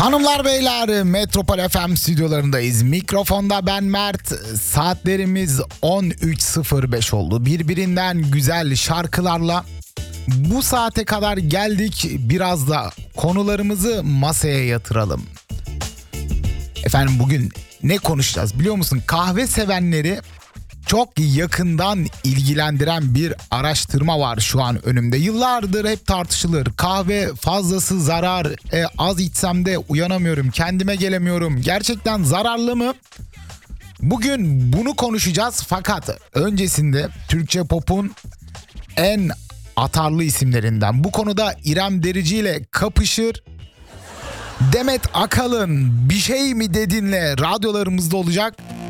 Hanımlar beyler, Metropol FM stüdyolarındayız. Mikrofonda ben Mert. Saatlerimiz 13.05 oldu. Birbirinden güzel şarkılarla bu saate kadar geldik. Biraz da konularımızı masaya yatıralım. Efendim bugün ne konuşacağız biliyor musun? Kahve sevenleri çok yakından ilgilendiren bir araştırma var şu an önümde. Yıllardır hep tartışılır. Kahve fazlası zarar, az içsem de uyanamıyorum, kendime gelemiyorum. Gerçekten zararlı mı? Bugün bunu konuşacağız fakat öncesinde Türkçe pop'un en atarlı isimlerinden, bu konuda İrem Derici ile kapışır, Demet Akalın Bir Şey Mi Dedin'le radyolarımızda olacak.